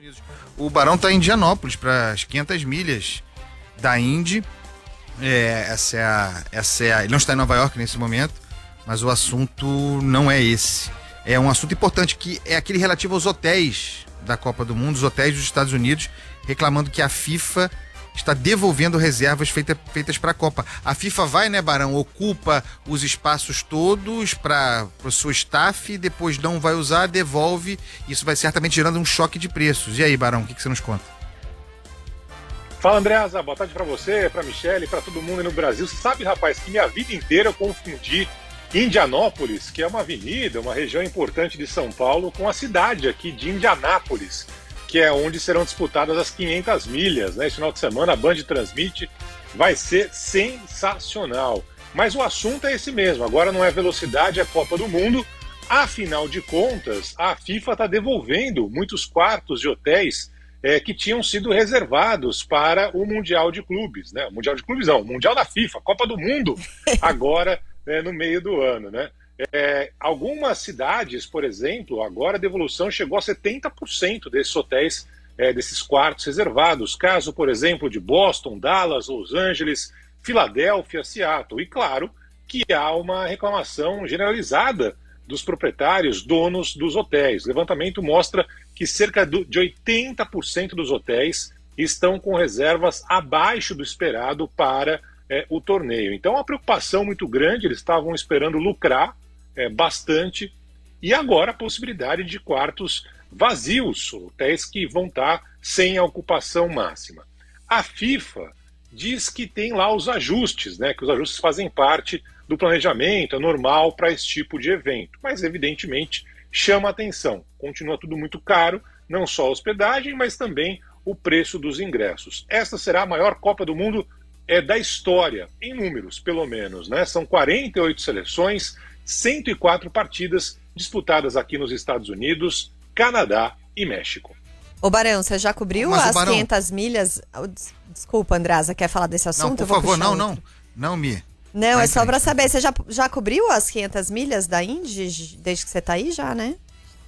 O Barão está em Indianápolis, para as 500 milhas da Indy. Ele não está em Nova York nesse momento, mas o assunto não é esse. É um assunto importante, que é aquele relativo aos hotéis da Copa do Mundo, os hotéis dos Estados Unidos, reclamando que a FIFA está devolvendo reservas feitas para a Copa. A FIFA vai, né, Barão, ocupa os espaços todos para o seu staff, depois não vai usar, devolve. Isso vai certamente gerando um choque de preços. E aí, Barão, o que você nos conta? Fala, Andreasa, boa tarde para você, para Michele, para todo mundo aí no Brasil. Você sabe, rapaz, que minha vida inteira eu confundi Indianópolis, que é uma avenida, uma região importante de São Paulo, com a cidade aqui de Indianápolis, que é onde serão disputadas as 500 milhas, né? Esse final de semana a Band transmite, vai ser sensacional. Mas o assunto é esse mesmo, agora não é velocidade, é Copa do Mundo. Afinal de contas, a FIFA está devolvendo muitos quartos de hotéis que tinham sido reservados para o Mundial de Clubes, né? O Mundial de Clubes não, o Mundial da FIFA, Copa do Mundo, agora no meio do ano, né? Algumas cidades, por exemplo, agora a devolução chegou a 70% desses hotéis, desses quartos reservados. Caso, por exemplo, de Boston, Dallas, Los Angeles, Filadélfia, Seattle. E claro que há uma reclamação generalizada dos proprietários, donos dos hotéis. O levantamento mostra que cerca de 80% dos hotéis estão com reservas abaixo do esperado para o torneio. Então, uma preocupação muito grande, eles estavam esperando lucrar bastante, e agora a possibilidade de quartos vazios, hotéis que vão estar sem a ocupação máxima. A FIFA diz que tem lá os ajustes, né, que os ajustes fazem parte do planejamento, é normal para esse tipo de evento, mas evidentemente chama atenção. Continua tudo muito caro, não só a hospedagem, mas também o preço dos ingressos. Esta será a maior Copa do Mundo da história, em números pelo menos, né? São 48 seleções, 104 partidas disputadas aqui nos Estados Unidos, Canadá e México. Ô Barão, você já cobriu as 500 milhas? Desculpa, Andreasa, quer falar desse assunto? Não, por favor, não, Mi. Não, é só pra saber, você já cobriu as 500 milhas da Indy desde que você tá aí já, né?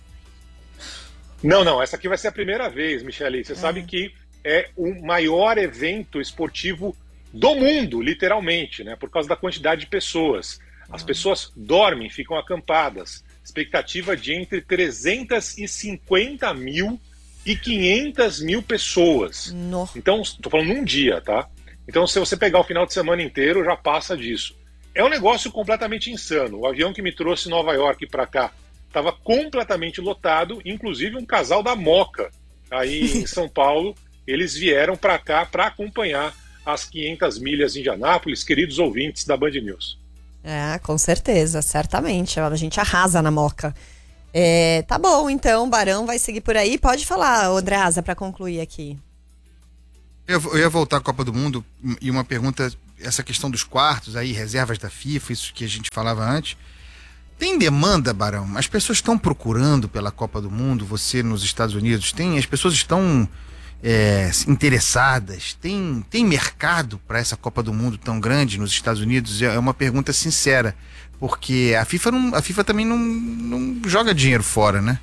Não, essa aqui vai ser a primeira vez, Michele. Você sabe que é o maior evento esportivo do mundo, literalmente, né? Por causa da quantidade de pessoas. As pessoas dormem, ficam acampadas. Expectativa de entre 350 mil e 500 mil pessoas. Nossa. Então, estou falando num dia, tá? Então, se você pegar o final de semana inteiro, já passa disso. É um negócio completamente insano. O avião que me trouxe Nova York para cá estava completamente lotado, inclusive um casal da Moca, aí em São Paulo, eles vieram para cá para acompanhar as 500 milhas em Indianápolis, queridos ouvintes da Band News. Com certeza, certamente. A gente arrasa na Moca. Tá bom, então, Barão vai seguir por aí. Pode falar, Andreasa, para concluir aqui. Eu ia voltar à Copa do Mundo e uma pergunta, essa questão dos quartos aí, reservas da FIFA, isso que a gente falava antes. Tem demanda, Barão? As pessoas estão procurando pela Copa do Mundo, você nos Estados Unidos, as pessoas estão interessadas? Tem mercado para essa Copa do Mundo tão grande nos Estados Unidos? É uma pergunta sincera, porque a FIFA também não joga dinheiro fora, né?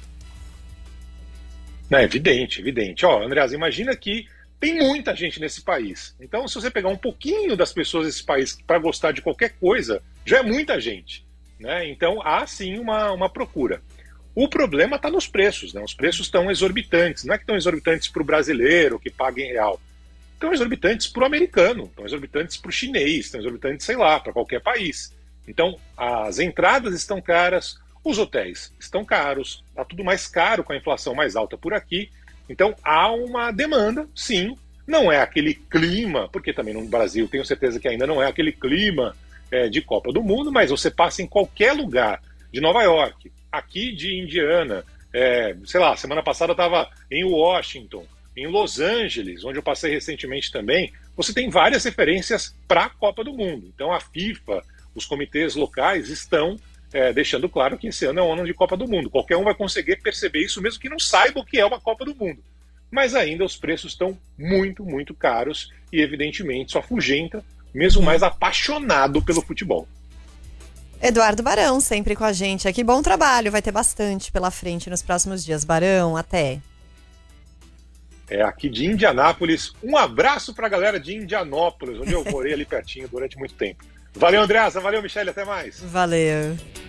É evidente. Ó, Andreasa, imagina que tem muita gente nesse país. Então, se você pegar um pouquinho das pessoas desse país para gostar de qualquer coisa, já é muita gente, né? Então, há sim uma procura. O problema está nos preços, né? Os preços estão exorbitantes. Não é que estão exorbitantes para o brasileiro que paga em real. Estão exorbitantes para o americano, estão exorbitantes para o chinês, estão exorbitantes, sei lá, para qualquer país. Então, as entradas estão caras, os hotéis estão caros, está tudo mais caro com a inflação mais alta por aqui. Então, há uma demanda, sim. Não é aquele clima, porque também no Brasil tenho certeza que ainda não é aquele clima de Copa do Mundo, mas você passa em qualquer lugar de Nova York, aqui de Indiana, sei lá, semana passada eu estava em Washington, em Los Angeles, onde eu passei recentemente também, você tem várias referências para a Copa do Mundo. Então a FIFA, os comitês locais estão deixando claro que esse ano é um ano de Copa do Mundo. Qualquer um vai conseguir perceber isso, mesmo que não saiba o que é uma Copa do Mundo. Mas ainda os preços estão muito, muito caros e evidentemente isso afugenta mesmo mais apaixonado pelo futebol. Eduardo Barão, sempre com a gente aqui. Bom trabalho, vai ter bastante pela frente nos próximos dias. Barão, até. é aqui de Indianápolis. Um abraço para a galera de Indianópolis, onde eu morei ali pertinho durante muito tempo. Valeu, Andreasa. Valeu, Michele. Até mais. Valeu.